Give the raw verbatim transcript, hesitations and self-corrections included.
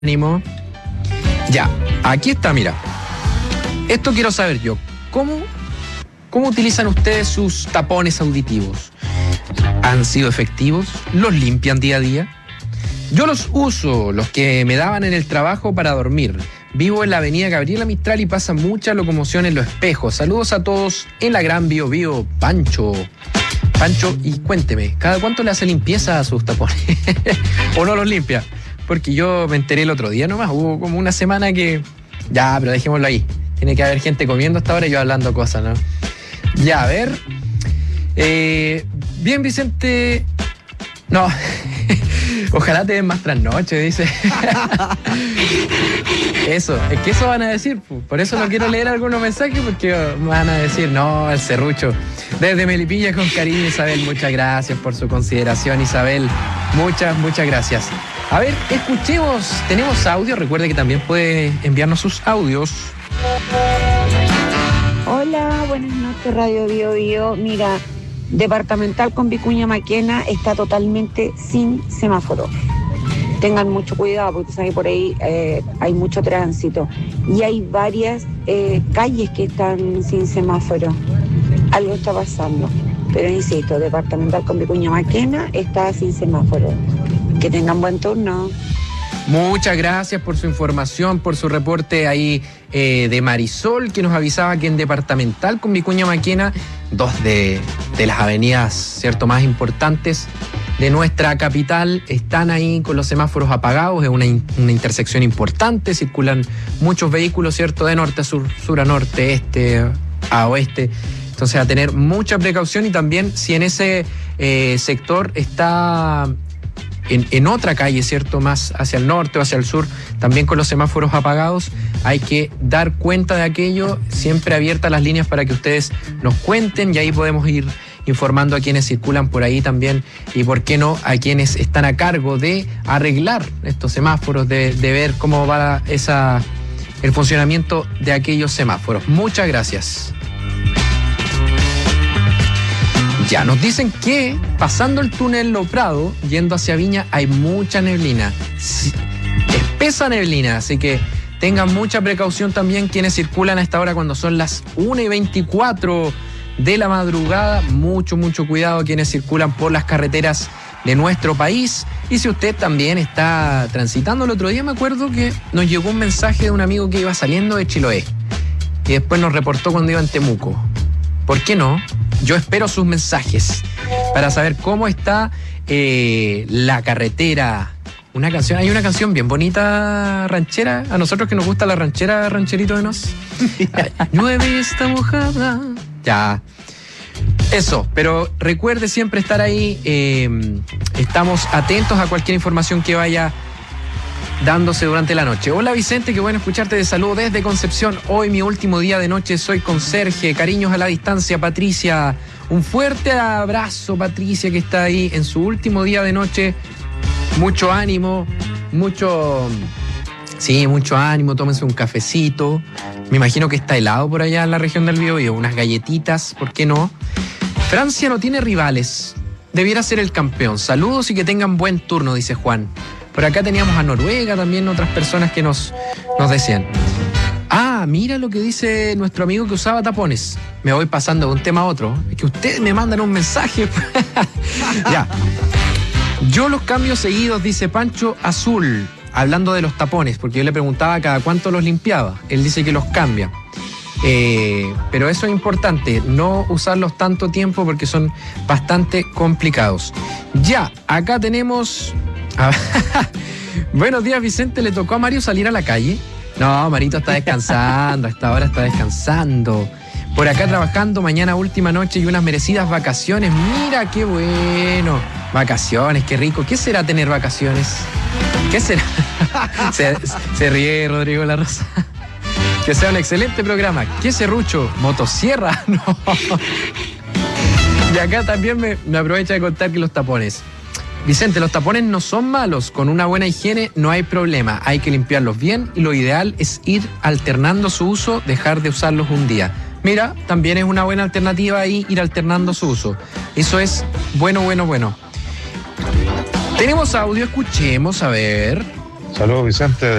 ánimo. Ya, aquí está, mira. Esto quiero saber yo. ¿Cómo, cómo utilizan ustedes sus tapones auditivos? ¿Han sido efectivos? ¿Los limpian día a día? Yo los uso, los que me daban en el trabajo para dormir. Vivo en la avenida Gabriela Mistral y pasa mucha locomoción en los espejos. Saludos a todos en la Gran Bio Bio. Pancho. Pancho, y cuénteme, ¿cada cuánto le hace limpieza a sus tapones? ¿O no los limpia? Porque yo me enteré el otro día nomás, hubo como una semana que... Ya, pero dejémoslo ahí. Tiene que haber gente comiendo hasta ahora y yo hablando cosas, ¿no? Ya, a ver. Eh, bien, Vicente... No, ojalá te den más trasnoche, dice. Eso, es que eso van a decir. Por eso no quiero leer algunos mensajes, porque van a decir, no, el serrucho. Desde Melipilla, con cariño, Isabel, muchas gracias por su consideración, Isabel. Muchas, muchas gracias. A ver, escuchemos, tenemos audio. Recuerde que también puede enviarnos sus audios. Hola, buenas noches, Radio Bio Bio. Mira, Departamental con Vicuña Maquena está totalmente sin semáforo. Tengan mucho cuidado porque saben que por ahí eh, hay mucho tránsito y hay varias eh, calles que están sin semáforo. Algo está pasando, pero insisto, Departamental con Vicuña Maquena está sin semáforo. Que tengan buen turno. Muchas gracias por su información, por su reporte ahí eh, de Marisol, que nos avisaba que en Departamental con Vicuña Maquena, dos de, de las avenidas, ¿cierto?, más importantes de nuestra capital, están ahí con los semáforos apagados. Es una, una intersección importante, circulan muchos vehículos, ¿cierto?, de norte a sur, sur a norte, este a oeste. Entonces, a tener mucha precaución, y también si en ese eh, sector está... En, en otra calle, ¿cierto?, más hacia el norte o hacia el sur, también con los semáforos apagados, hay que dar cuenta de aquello, siempre abiertas las líneas para que ustedes nos cuenten, y ahí podemos ir informando a quienes circulan por ahí también, y por qué no a quienes están a cargo de arreglar estos semáforos, de, de ver cómo va esa, el funcionamiento de aquellos semáforos. Muchas gracias. Ya, nos dicen que pasando el túnel Lo Prado, yendo hacia Viña, hay mucha neblina, espesa neblina, así que tengan mucha precaución también quienes circulan a esta hora cuando son las una y veinticuatro de la madrugada. Mucho, mucho cuidado quienes circulan por las carreteras de nuestro país. Y si usted también está transitando, el otro día me acuerdo que nos llegó un mensaje de un amigo que iba saliendo de Chiloé y después nos reportó cuando iba en Temuco. ¿Por qué no? Yo espero sus mensajes para saber cómo está eh, la carretera. Una canción, hay una canción bien bonita, ranchera. A nosotros que nos gusta la ranchera, rancherito de nos. Llueve y está mojada. Ya. Eso, pero recuerde siempre estar ahí. Eh, estamos atentos a cualquier información que vaya dándose durante la noche. Hola Vicente, qué bueno escucharte, de saludo desde Concepción. Hoy mi último día de noche, soy conserje, cariños a la distancia, Patricia. Un fuerte abrazo, Patricia, que está ahí en su último día de noche. Mucho ánimo, mucho... Sí, mucho ánimo, tómense un cafecito. Me imagino que está helado por allá en la región del Biobío, unas galletitas, ¿por qué no? Francia no tiene rivales, debiera ser el campeón. Saludos y que tengan buen turno, dice Juan. Por acá teníamos a Noruega, también otras personas que nos, nos decían. Ah, mira lo que dice nuestro amigo que usaba tapones. Me voy pasando de un tema a otro. Es que ustedes me mandan un mensaje. Ya. Yo los cambio seguidos, dice Pancho Azul, hablando de los tapones, porque yo le preguntaba cada cuánto los limpiaba. Él dice que los cambia. Eh, pero eso es importante, no usarlos tanto tiempo porque son bastante complicados. Ya, acá tenemos... Buenos días, Vicente. ¿Le tocó a Mario salir a la calle? No, Marito está descansando, a esta hora está descansando. Por acá trabajando, mañana última noche y unas merecidas vacaciones. Mira, qué bueno. Vacaciones, qué rico. ¿Qué será tener vacaciones? ¿Qué será? se, se ríe Rodrigo La Rosa. Que sea un excelente programa. ¿Qué serrucho? ¿Motosierra? No. Y acá también me, me aprovecha de contar que los tapones. Vicente, los tapones no son malos, con una buena higiene no hay problema, hay que limpiarlos bien y lo ideal es ir alternando su uso, dejar de usarlos un día. Mira, también es una buena alternativa ahí ir alternando su uso. Eso es bueno, bueno, bueno. Tenemos audio, escuchemos, a ver. Saludos, Vicente.